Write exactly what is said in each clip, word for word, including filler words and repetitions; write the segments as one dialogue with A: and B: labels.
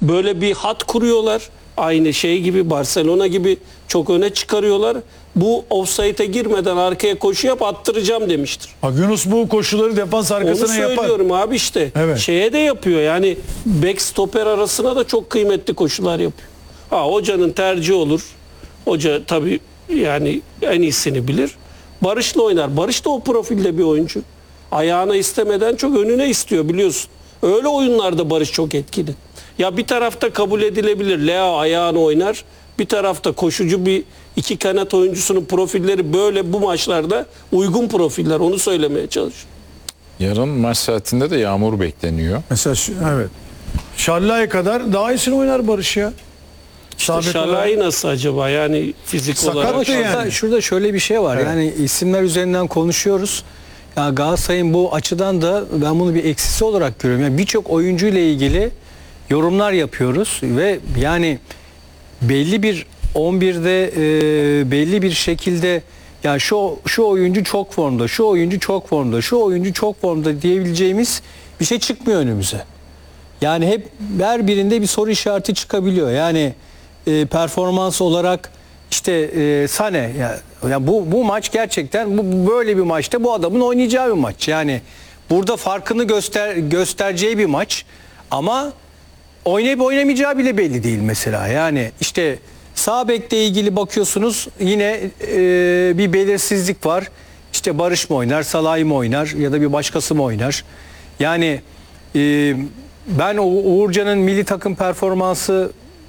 A: böyle bir hat kuruyorlar. Aynı şey gibi, Barcelona gibi çok öne çıkarıyorlar. Bu offside'e girmeden arkaya koşu yap, attıracağım demiştir.
B: Bak Yunus bu koşuları defans arkasına
A: Onu
B: yapar.
A: söylüyorum abi işte.
B: Evet.
A: Şeye de yapıyor yani, back stoper arasına da çok kıymetli koşular yapıyor. Ha, hocanın tercihi olur. Hoca tabii yani en iyisini bilir. Barış'la oynar. Barış da o profilde bir oyuncu. Ayağına istemeden çok önüne istiyor, biliyorsun. Öyle oyunlarda Barış çok etkili. Ya bir tarafta kabul edilebilir, Leo ayağını oynar. Bir tarafta koşucu bir iki kanat oyuncusunun profilleri böyle bu maçlarda uygun profiller. Onu söylemeye çalışıyorum.
C: Yarın maç saatinde de yağmur bekleniyor.
B: Mesela şu- evet. Şallay kadar daha iyisini oynar Barış ya.
A: İşte Şalay nasıl acaba yani fizik
B: Sakat
A: olarak?
B: da
D: Şurada,
B: yani.
D: şurada şöyle bir şey var.
B: Evet.
D: Yani isimler üzerinden konuşuyoruz. Ya Galatasaray'ın bu açıdan da ben bunu bir eksisi olarak görüyorum. Yani birçok oyuncu ile ilgili yorumlar yapıyoruz ve yani belli bir on birde e, belli bir şekilde ya şu şu oyuncu çok formda, şu oyuncu çok formda, şu oyuncu çok formda diyebileceğimiz bir şey çıkmıyor önümüze. Yani hep her birinde bir soru işareti çıkabiliyor. Yani e, performans olarak işte e, Sane ya, ya bu bu maç gerçekten bu böyle bir maçta bu adamın oynayacağı bir maç. Yani burada farkını göster göstereceği bir maç ama oynayıp oynamayacağı bile belli değil mesela. Yani işte sağ bekle ilgili bakıyorsunuz yine e, bir belirsizlik var. İşte Barış mı oynar, Salah'ı mı oynar ya da bir başkası mı oynar? Yani e, ben o Uğurcan'ın milli takım performansı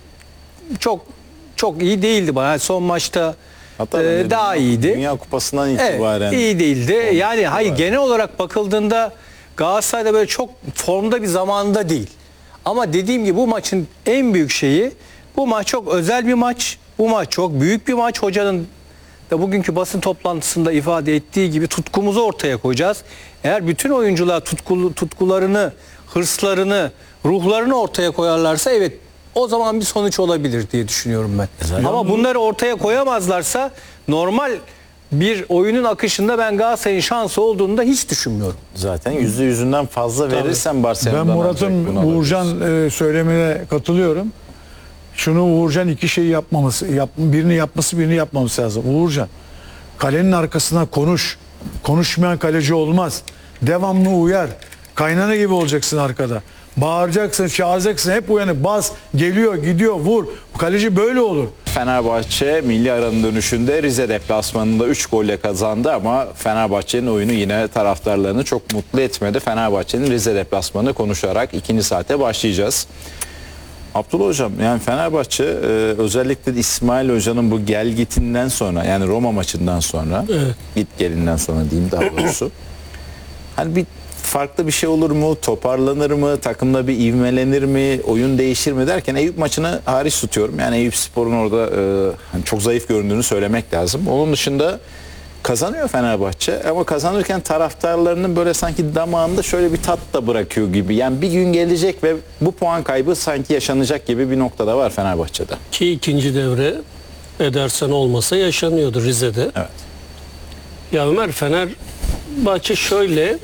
D: çok çok iyi değildi bana. Yani son maçta
E: Hatta
D: e,
E: bence
D: daha
E: Dünya-
D: iyiydi.
E: Dünya Kupası'ndan
D: Evet,
E: itibaren.
D: iyi değildi. Yani hayır, genel olarak bakıldığında Galatasaray'da böyle çok formda bir zamanda değil. Ama dediğim gibi bu maçın en büyük şeyi, bu maç çok özel bir maç. Bu maç çok büyük bir maç. Hocanın da bugünkü basın toplantısında ifade ettiği gibi tutkumuzu ortaya koyacağız. Eğer bütün oyuncular tutkulu, tutkularını, hırslarını, ruhlarını ortaya koyarlarsa evet o zaman bir sonuç olabilir diye düşünüyorum ben. Ama bunları ortaya koyamazlarsa normal bir oyunun akışında ben Galatasaray'ın şansı olduğunu da hiç düşünmüyorum.
E: Zaten yüzde yüzünden fazla verirsen Barcelona'dan
B: Ben Murat'ın Uğurcan e, söylemine katılıyorum. Şunu Uğurcan iki şeyi yapmaması, yap, birini yapması, birini yapmaması lazım. Uğurcan, kalenin arkasına konuş. Konuşmayan kaleci olmaz. Devamlı uyar. Kaynana gibi olacaksın arkada. Bağıracaksın, çağıracaksın, hep uyanık. Bas, geliyor, gidiyor, vur. Kaleci böyle olur.
E: Fenerbahçe milli aranın dönüşünde Rize deplasmanında üç golle kazandı ama Fenerbahçe'nin oyunu yine taraftarlarını çok mutlu etmedi. Fenerbahçe'nin Rize deplasmanını konuşarak ikinci saate başlayacağız. Abdullah Hocam, yani Fenerbahçe e, özellikle de İsmail Hoca'nın bu gelgitinden sonra, yani Roma maçından sonra,
A: Evet.
E: git gelinden sonra diyeyim daha doğrusu. Hani bir farklı bir şey olur mu? Toparlanır mı? Takımda bir ivmelenir mi? Oyun değişir mi derken Eyüp maçını hariç tutuyorum. Yani Eyüp Spor'un orada e, hani çok zayıf göründüğünü söylemek lazım. Onun dışında kazanıyor Fenerbahçe ama kazanırken taraftarlarının böyle sanki damağında şöyle bir tat da bırakıyor gibi. Yani bir gün gelecek ve bu puan kaybı sanki yaşanacak gibi bir noktada var Fenerbahçe'de.
A: Ki ikinci devre Ederson olmasa yaşanıyordu Rize'de.
E: Evet.
A: Ya Ömer, Fenerbahçe şöyle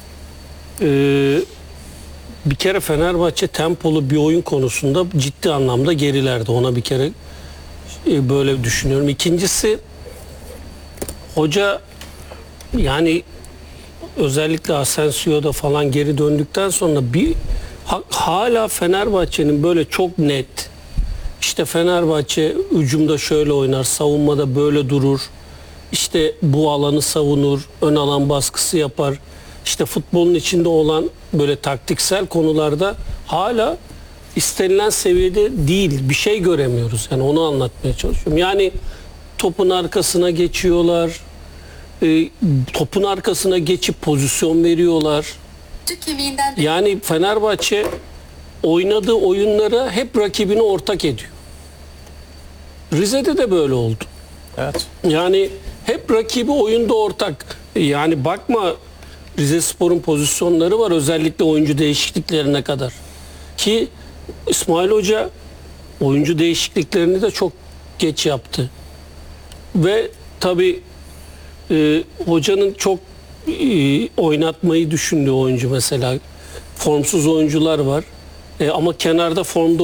A: e, bir kere Fenerbahçe tempolu bir oyun konusunda ciddi anlamda gerilerde. Ona bir kere e, böyle düşünüyorum. İkincisi, hoca yani özellikle Asensio'da falan geri döndükten sonra bir ha- hala Fenerbahçe'nin böyle çok net, işte Fenerbahçe hücumda şöyle oynar, savunmada böyle durur, işte bu alanı savunur, ön alan baskısı yapar, işte futbolun içinde olan böyle taktiksel konularda hala istenilen seviyede değil, bir şey göremiyoruz. Yani onu anlatmaya çalışıyorum. Yani topun arkasına geçiyorlar, e, topun arkasına geçip pozisyon veriyorlar.
F: Kemiğinden de
A: Yani Fenerbahçe oynadığı oyunlara hep rakibini ortak ediyor. Rize'de de böyle oldu.
E: Evet.
A: Yani hep rakibi oyunda ortak. Yani bakma, Rizespor'un pozisyonları var, özellikle oyuncu değişikliklerine kadar. Ki İsmail Hoca oyuncu değişikliklerini de çok geç yaptı. Ve tabii e, hocanın çok e, oynatmayı düşündüğü oyuncu, mesela formsuz oyuncular var. E, ama kenarda formda